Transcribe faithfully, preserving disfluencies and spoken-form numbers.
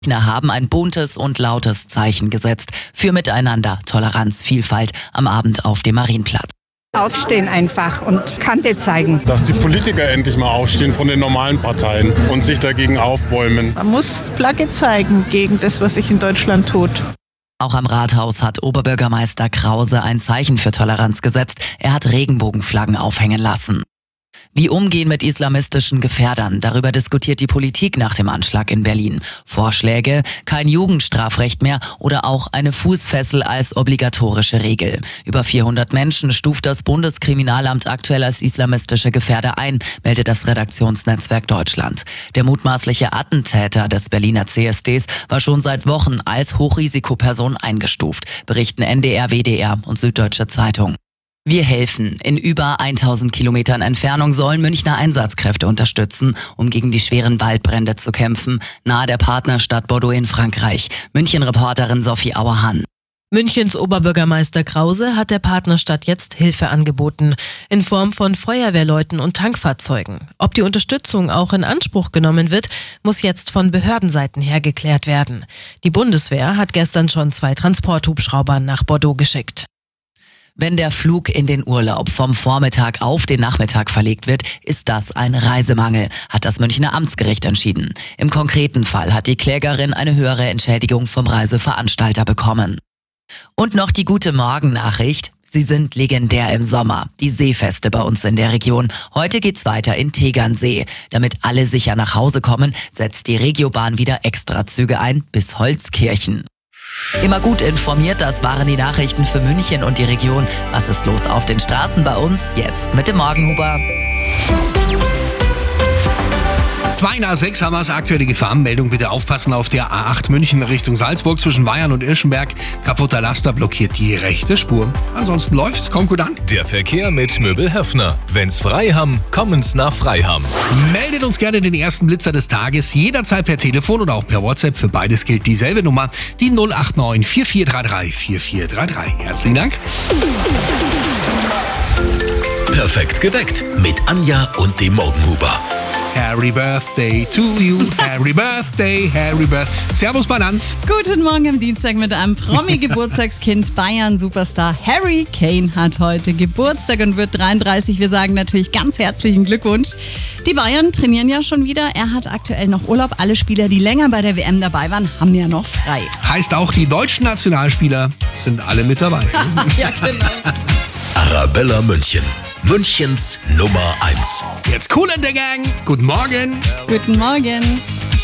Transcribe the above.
haben ein buntes und lautes Zeichen gesetzt für Miteinander, Toleranz, Vielfalt am Abend auf dem Marienplatz. Aufstehen einfach und Kante zeigen. Dass die Politiker endlich mal aufstehen von den normalen Parteien und sich dagegen aufbäumen. Man muss Flagge zeigen gegen das, was sich in Deutschland tut. Auch am Rathaus hat Oberbürgermeister Krause ein Zeichen für Toleranz gesetzt. Er hat Regenbogenflaggen aufhängen lassen. Wie umgehen mit islamistischen Gefährdern? Darüber diskutiert die Politik nach dem Anschlag in Berlin. Vorschläge: kein Jugendstrafrecht mehr oder auch eine Fußfessel als obligatorische Regel. Über vierhundert Menschen stuft das Bundeskriminalamt aktuell als islamistische Gefährder ein, meldet das Redaktionsnetzwerk Deutschland. Der mutmaßliche Attentäter des Berliner C S Ds war schon seit Wochen als Hochrisikoperson eingestuft, berichten N D R, W D R und Süddeutsche Zeitung. Wir helfen. In über tausend Kilometern Entfernung sollen Münchner Einsatzkräfte unterstützen, um gegen die schweren Waldbrände zu kämpfen, nahe der Partnerstadt Bordeaux in Frankreich. München-Reporterin Sophie Auerhahn. Münchens Oberbürgermeister Krause hat der Partnerstadt jetzt Hilfe angeboten, in Form von Feuerwehrleuten und Tankfahrzeugen. Ob die Unterstützung auch in Anspruch genommen wird, muss jetzt von Behördenseiten her geklärt werden. Die Bundeswehr hat gestern schon zwei Transporthubschrauber nach Bordeaux geschickt. Wenn der Flug in den Urlaub vom Vormittag auf den Nachmittag verlegt wird, ist das ein Reisemangel, hat das Münchner Amtsgericht entschieden. Im konkreten Fall hat die Klägerin eine höhere Entschädigung vom Reiseveranstalter bekommen. Und noch die gute Morgennachricht: Sie sind legendär im Sommer. Die Seefeste bei uns in der Region. Heute geht's weiter in Tegernsee. Damit alle sicher nach Hause kommen, setzt die Regiobahn wieder Extrazüge ein bis Holzkirchen. Immer gut informiert, das waren die Nachrichten für München und die Region. Was ist los auf den Straßen bei uns? Jetzt mit dem Morgenhuber. zwei nach sechs haben wir als aktuelle Gefahrenmeldung. Bitte aufpassen auf der A acht München Richtung Salzburg zwischen Weyern und Irschenberg. Kaputter Laster blockiert die rechte Spur. Ansonsten läuft's, kommt gut an. Der Verkehr mit Möbel Höffner. Wenn's frei haben, kommen's nach Freiham. Meldet uns gerne den ersten Blitzer des Tages. Jederzeit per Telefon oder auch per WhatsApp. Für beides gilt dieselbe Nummer. Die null acht neun vier vier drei drei vier vier drei drei. Herzlichen Dank. Perfekt geweckt mit Anja und dem Morgenhuber. Happy Birthday to you, Happy Birthday, Happy Birthday. Servus Bananz. Guten Morgen am Dienstag mit einem Promi-Geburtstagskind. Bayern-Superstar Harry Kane hat heute Geburtstag und wird dreiunddreißig. Wir sagen natürlich ganz herzlichen Glückwunsch. Die Bayern trainieren ja schon wieder. Er hat aktuell noch Urlaub. Alle Spieler, die länger bei der W M dabei waren, haben ja noch frei. Heißt auch, die deutschen Nationalspieler sind alle mit dabei. Ja, genau. Arabella München. Münchens Nummer eins. Jetzt cool in der Gang. Guten Morgen. Guten Morgen.